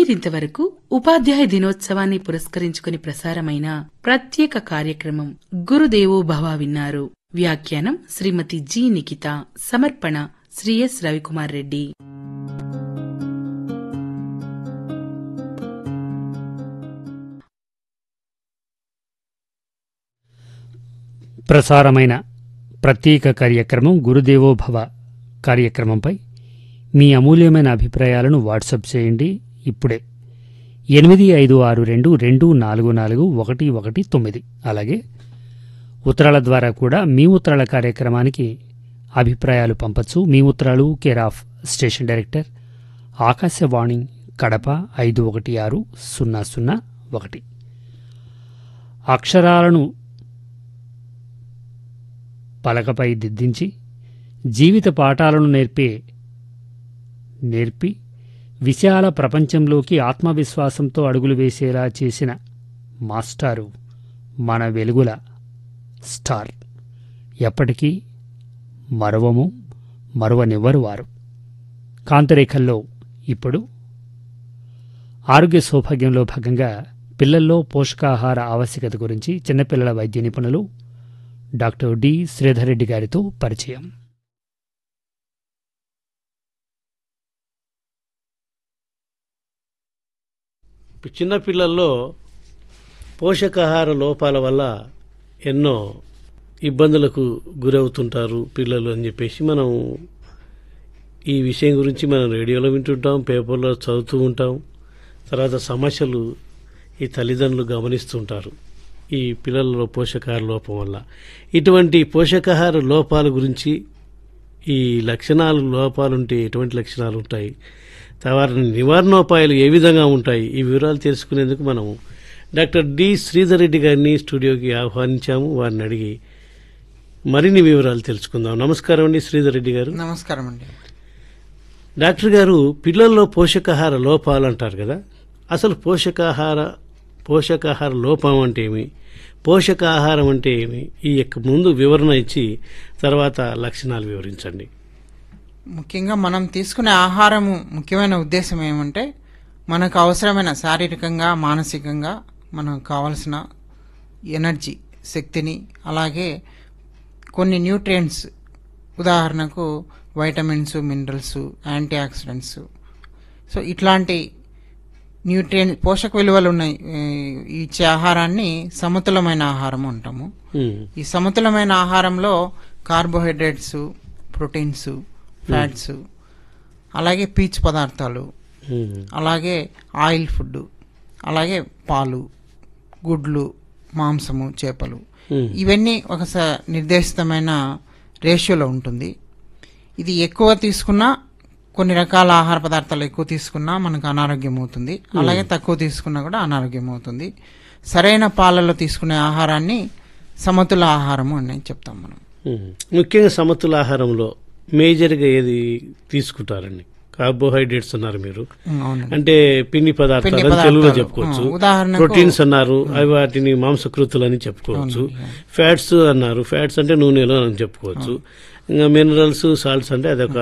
మీరింతవరకు ఉపాధ్యాయ దినోత్సవాన్ని పురస్కరించుకుని ప్రసారమైన ప్రత్యేక కార్యక్రమం గురుదేవో భవ విన్నారు. వ్యాఖ్యానం శ్రీమతి జి. నిఖిత. సమర్పణ శ్రీ ఎస్. రవికుమార్ రెడ్డి. ప్రసారమైన ప్రత్యేక కార్యక్రమం గురుదేవో భవ కార్యక్రమంపై మీ అమూల్యమైన అభిప్రాయాలను వాట్సాప్ చేయండి. ఇప్పుడే 8562244119. అలాగే ఉత్తరాల ద్వారా కూడా మీ ఉత్తరాల కార్యక్రమానికి అభిప్రాయాలు పంపచ్చు. మీ ఉత్తరాలు care of station director, Akashvani, Kadapa 516001. అక్షరాలను పలకపై దిద్దించి జీవిత పాఠాలను నేర్పి విశాల ప్రపంచంలోకి ఆత్మవిశ్వాసంతో అడుగులు వేసేలా చేసిన మాస్టారు మన వెలుగుల స్టార్. ఎప్పటికీ మరువనివ్వరు వారు. కాంతిరేఖల్లో ఇప్పుడు ఆరోగ్య సౌభాగ్యంలో భాగంగా పిల్లల్లో పోషకాహార ఆవశ్యకత గురించి చిన్నపిల్లల వైద్య నిపుణులు డాక్టర్ డి. శ్రీధర్ రెడ్డి గారితో పరిచయం. చిన్నపిల్లల్లో పోషకాహార లోపాల వల్ల ఎన్నో ఇబ్బందులకు గురవుతుంటారు పిల్లలు అని చెప్పేసి మనం ఈ విషయం గురించి మనం రేడియోలో వింటుంటాం, పేపర్లో చదువుతూ ఉంటాం. తర్వాత సమస్యలు ఈ తల్లిదండ్రులు గమనిస్తుంటారు ఈ పిల్లలలో పోషకాహార లోపం వల్ల. ఇటువంటి పోషకాహార లోపాల గురించి, ఈ లోపాలుంటే ఎటువంటి లక్షణాలు ఉంటాయి, తర్వాత నివారణోపాయాలు ఏ విధంగా ఉంటాయి, ఈ వివరాలు తెలుసుకునేందుకు మనం డాక్టర్ డి. శ్రీధర్ రెడ్డి గారిని స్టూడియోకి ఆహ్వానించాము. వారిని అడిగి మరిన్ని వివరాలు తెలుసుకుందాం. నమస్కారం అండి శ్రీధర్ రెడ్డి గారు. నమస్కారం అండి. డాక్టర్ గారు, పిల్లల్లో పోషకాహార లోపాలు అంటారు కదా, అసలు పోషకాహార లోపం అంటే ఏమి, పోషకాహారం అంటే ఏమి, ఈ ముందు వివరణ ఇచ్చి తర్వాత లక్షణాలు వివరించండి. ముఖ్యంగా మనం తీసుకునే ఆహారము ముఖ్యమైన ఉద్దేశం ఏమంటే మనకు అవసరమైన శారీరకంగా, మానసికంగా మనకు కావలసిన ఎనర్జీ, శక్తిని, అలాగే కొన్ని న్యూట్రియంట్స్, ఉదాహరణకు vitamins, minerals, anti oxidants, so ఇట్లాంటి న్యూట్రియంట్ పోషక విలువలు ఉన్నాయి ఇచ్చే ఆహారాన్ని సమతులమైన ఆహారం అంటాము. ఈ సమతులమైన ఆహారంలో కార్బోహైడ్రేట్స్, ప్రోటీన్స్, ఫ్యాట్స్, అలాగే పీచు పదార్థాలు, అలాగే ఆయిల్ ఫుడ్, అలాగే పాలు, గుడ్లు, మాంసము, చేపలు, ఇవన్నీ ఒక నిర్దేశితమైన రేషియోలో ఉంటుంది. ఇది ఎక్కువ తీసుకున్నా, కొన్ని రకాల ఆహార పదార్థాలు ఎక్కువ తీసుకున్నా మనకు అనారోగ్యం అవుతుంది, అలాగే తక్కువ తీసుకున్నా కూడా అనారోగ్యం అవుతుంది. సరైన పాలలో తీసుకునే ఆహారాన్ని సమతుల ఆహారము అని చెప్తాం మనం. ముఖ్యంగా సమతుల ఆహారంలో మేజర్గా ఏది తీసుకుంటారండి? కార్బోహైడ్రేట్స్ అన్నారు మీరు, అంటే పిండి పదార్థాలు తెలుగులో చెప్పుకోవచ్చు. ప్రోటీన్స్ అన్నారు, అవి వాటిని మాంసకృతులు అని చెప్పుకోవచ్చు. ఫ్యాట్స్ అన్నారు, ఫ్యాట్స్ అంటే నూనెలు అని చెప్పుకోవచ్చు. ఇంకా మినరల్స్, సాల్ట్స్ అంటే అదొక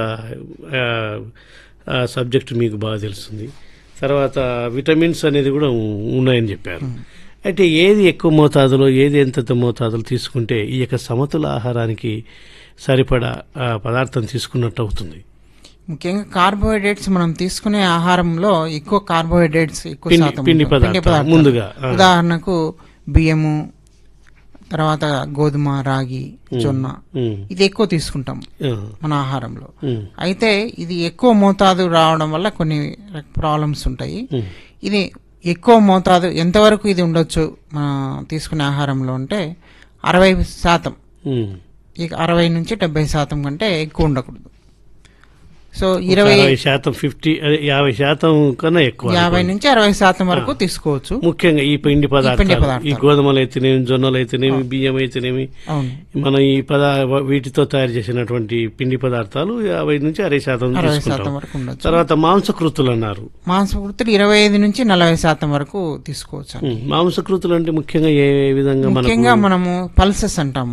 సబ్జెక్ట్ మీకు బాగా తెలుస్తుంది. తర్వాత విటమిన్స్ అనేది కూడా ఉన్నాయని చెప్పారు. అయితే ఏది ఎక్కువ మోతాదులో, ఏది ఎంత మోతాదులో తీసుకుంటే ఈ యొక్క సమతుల ఆహారానికి సరిపడా పదార్థం తీసుకున్నట్టు అవుతుంది? ముఖ్యంగా కార్బోహైడ్రేట్స్ మనం తీసుకునే ఆహారంలో ఎక్కువ కార్బోహైడ్రేట్స్, ఎక్కువ శాతం పిండి పదార్థాలు, ముందుగా ఉదాహరణకు బియ్యము, తర్వాత గోధుమ, రాగి, జొన్న, ఇది ఎక్కువ తీసుకుంటాం మన ఆహారంలో. అయితే ఇది ఎక్కువ మోతాదు రావడం వల్ల కొన్ని ప్రాబ్లమ్స్ ఉంటాయి. ఇది ఎక్కువ మోతాదు ఎంతవరకు ఇది ఉండొచ్చు మనం తీసుకునే ఆహారంలో అంటే 60%, 60 నుంచి 70% కంటే ఎక్కువ ఉండకూడదు. సో 20%, 50% కన్నా ఎక్కువ, 50 నుంచి 60% వరకు తీసుకోవచ్చు. ముఖ్యంగా ఈ పిండి పదార్థాలు, ఈ గోధుమలు అయితేనేమి, జొన్నలు అయితేనేమి, బియ్యం అయితేనేమి, మనం ఈ వీటితో తయారు చేసినటువంటి పిండి పదార్థాలు 50 నుంచి 60% వరకు ఉండొచ్చు. తర్వాత మాంసకృతులు అన్నారు, మాంసకృతులు 25 నుంచి 40% వరకు తీసుకోవచ్చు. మాంసకృతులు అంటే ముఖ్యంగా ఏ విధంగా? ముఖ్యంగా మనము పల్సెస్ అంటాము,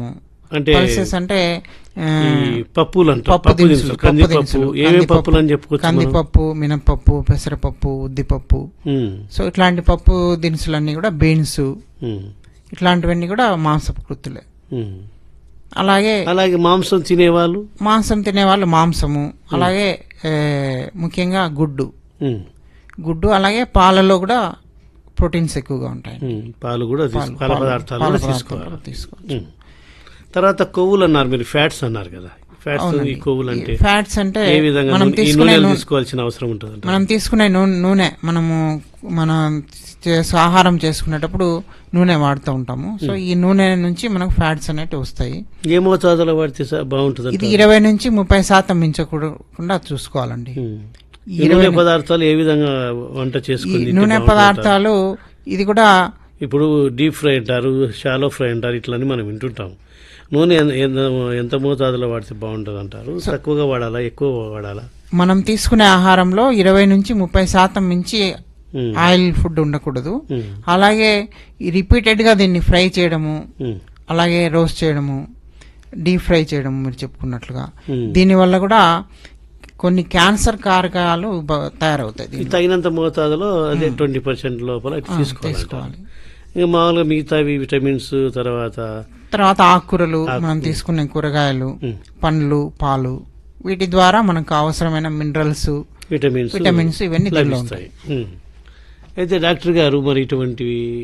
అంటే పల్సెస్ అంటే ఈ పప్పులు అంటారు, పప్పు పప్పు దినుసులు, దినుసులు, కందిపప్పు, ఏమేమి పప్పులు అని చెప్పుకోవచ్చు మనం? కందిపప్పు, మినపప్పు, పెసరపప్పు, ఉద్దిపప్పు. ఉమ్, సో ఇట్లాంటి పప్పు దినుసులన్నీ కూడా బీన్స్, ఉమ్, ఇట్లాంటివన్నీ కూడా మాంసపు కృత్తులే. ఉమ్. అలాగే అలాగే మాంసం తినేవాళ్ళు? మాంసం తినేవాళ్ళు మాంసము, అలాగే ముఖ్యంగా గుడ్డు, ఉమ్, గుడ్డు అలాగే పాలలో కూడా ప్రోటీన్స్ ఎక్కువగా ఉంటాయి. పాలు కూడా పాల పదార్థాలు కూడా తీసుకోవాలి. తీసుకోవచ్చు. తర్వాత కొవ్వులు అన్నారు మీరు, ఫ్యాట్స్ అన్నారు కదా. ఫ్యాట్స్, ఈ కొవ్వులు అంటే ఫ్యాట్స్ అంటే ఏ విధంగా మనం ఈ తీసుకునే నూనెలు తీసుకోవాల్సిన అవసరం ఉంటుంది? మనం తీసుకునే నూనె మనం ఆహారం చేసుకునేటప్పుడు నూనె వాడుతూ ఉంటాము. సో ఈ నూనె నుంచి మనకు ఫ్యాట్స్ అనేవి వస్తాయి. ఏ మోతాదులో వాడితే బాగుంటుంది? ఇది 20 నుంచి 30% మించకుండా చూసుకోవాలండి. ఈ నూనె పదార్థాలు ఏ విధంగా వంట చేసుకుని నూనె పదార్థాలు ఇది కూడా ఇప్పుడు డీప్ ఫ్రై అంటారు, షాలో ఫ్రై అంటారు, ఇట్లని మనం వింటుంటాం. నూనె ఎంత మోతాదులో వాడితే బాగుంటుంది అంటారు? తక్కువగా వాడాలా, ఎక్కువ వాడాలా? మనం తీసుకునే ఆహారంలో 20 నుంచి 30% మించి ఆయిల్ ఫుడ్ ఉండకూడదు. అలాగే రిపీటెడ్ గా దీన్ని ఫ్రై చేయడము, అలాగే రోస్ట్ చేయడము, డీప్ ఫ్రై చేయడము మీరు చెప్పుకున్నట్లుగా, దీనివల్ల కూడా కొన్ని క్యాన్సర్ కారకాలు తయారవుతాయి. తగినంత మోతాదులో అదే 20% లోపల తీసుకోవాలి. ఇంకా మామూలుగా మిగతావి విటమిన్స్, తర్వాత ఆకుకూరలు, మనం తీసుకునే కూరగాయలు, పండ్లు, పాలు, వీటి ద్వారా మనకు అవసరమైన మినరల్స్, విటమిన్స్ ఇవన్నీ లభిస్తాయి. అయితే డాక్టర్ గారు, మరి ఇటువంటి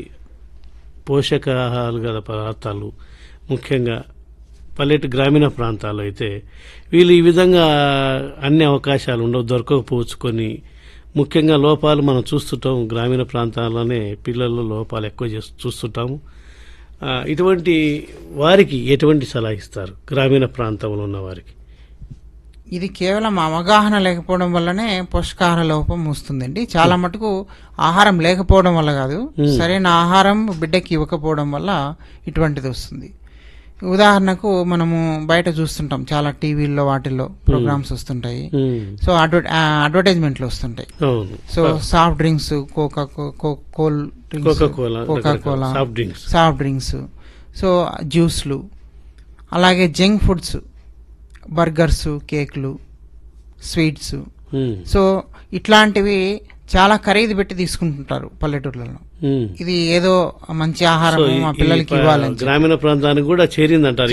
పోషకాహారాలు గల పదార్థాలు ముఖ్యంగా గ్రామీణ ప్రాంతాల్లో అయితే వీళ్ళు ఈ విధంగా అన్ని అవకాశాలు ఉండవు, దొరకకపోవచ్చు. కొన్ని ముఖ్యంగా లోపాలు మనం చూస్తుంటాం. గ్రామీణ ప్రాంతాల్లోనే పిల్లల్లో లోపాలు ఎక్కువ చూస్తుంటాము. ఇటువంటి వారికి ఎటువంటి సలహా ఇస్తారు, గ్రామీణ ప్రాంతంలో ఉన్న వారికి? ఇది కేవలం అవగాహన లేకపోవడం వల్లనే పోషకాహార లోపం వస్తుందండి. చాలా మటుకు ఆహారం లేకపోవడం వల్ల కాదు, సరైన ఆహారం బిడ్డకి ఇవ్వకపోవడం వల్ల ఇటువంటిది వస్తుంది. ఉదాహరణకు మనము బయట చూస్తుంటాం, చాలా టీవీల్లో వాటిల్లో ప్రోగ్రామ్స్ వస్తుంటాయి. సో అడ్వర్టైజ్మెంట్లు వస్తుంటాయి. So soft drinks, Coca-Cola, soft drinks, so జ్యూస్లు, అలాగే junk foods, burgers, కేక్లు, sweets. So ఇట్లాంటివి చాలా ఖరీదు పెట్టి తీసుకుంటుంటారు పల్లెటూర్లలో. ఇది ఏదో మంచి ఆహారం మా పిల్లలకి ఇవ్వాలని గ్రామీణ ప్రాంతానికి కూడా చేరిందంటారు,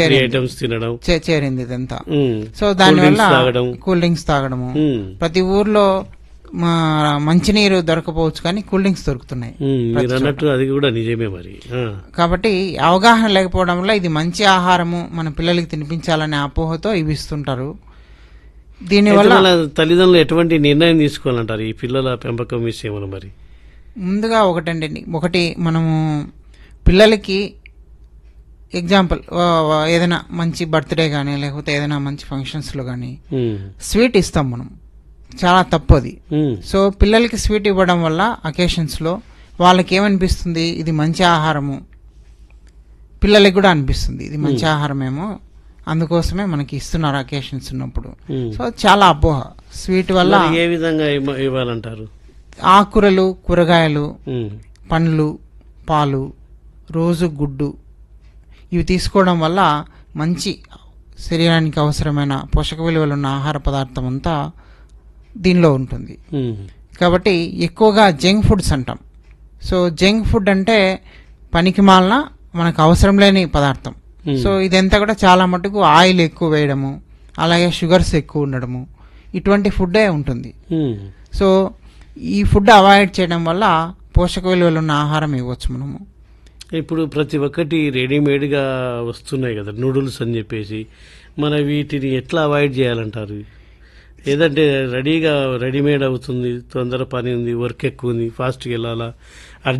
చేరింది ఇదంతా. సో దానివల్ల కూల్ డ్రింక్స్ తాగడము, ప్రతి ఊర్లో మంచినీరు దొరకపోవచ్చు కానీ కూల్ డ్రింక్స్ దొరుకుతున్నాయి. అది కూడా నిజమే మరి. కాబట్టి అవగాహన లేకపోవడం వల్ల ఇది మంచి ఆహారము మన పిల్లలకి తినిపించాలనే అపోహతో ఇవి ఇస్తుంటారు. దీనివల్ల తల్లిదండ్రులు ఎటువంటి నిర్ణయం తీసుకోవాలంటారు ఈ పిల్లల పెంపకం విషయంలో? మరి ముందుగా ఒకటి మనము పిల్లలకి ఎగ్జాంపుల్ ఏదైనా మంచి బర్త్డే కానీ లేకపోతే ఏదైనా మంచి ఫంక్షన్స్లో కానీ స్వీట్ ఇస్తాం మనం, చాలా తప్పు అది. సో పిల్లలకి స్వీట్ ఇవ్వడం వల్ల అకేషన్స్లో వాళ్ళకి ఏమనిపిస్తుంది, ఇది మంచి ఆహారము, పిల్లలకి కూడా అనిపిస్తుంది ఇది మంచి ఆహారమేమో, అందుకోసమే మనకి ఇస్తున్నారు అకేషన్స్ ఉన్నప్పుడు. సో చాలా అపోహ స్వీట్ వల్ల. ఏ విధంగా ఇవ్వాలంటారు? ఆకుకూరలు, కూరగాయలు, పండ్లు, పాలు, రోజు గుడ్డు, ఇవి తీసుకోవడం వల్ల మంచి శరీరానికి అవసరమైన పోషక విలువలు ఉన్న ఆహార పదార్థం అంతా దీనిలో ఉంటుంది. కాబట్టి ఎక్కువగా జంక్ ఫుడ్స్ అంటాం. సో జంక్ ఫుడ్ అంటే పనికి మాలిన మనకు అవసరం లేని పదార్థం. సో ఇదంతా కూడా చాలా మటుకు ఆయిల్ ఎక్కువ వేయడము, అలాగే షుగర్స్ ఎక్కువ ఉండడము, ఇటువంటి ఫుడ్డే ఉంటుంది. సో ఈ ఫుడ్ అవాయిడ్ చేయడం వల్ల పోషక విలువలు ఉన్న ఆహారం ఇవ్వచ్చు మనము. ఇప్పుడు ప్రతి ఒక్కటి రెడీమేడ్గా వస్తున్నాయి కదా, నూడిల్స్ అని చెప్పేసి, మన వీటిని ఎట్లా అవాయిడ్ చేయాలంటారు? ఏదంటే రెడీమేడ్ అవుతుంది, తొందర పని ఉంది, వర్క్ ఎక్కువ ఉంది, ఫాస్ట్గా వెళ్ళాలా,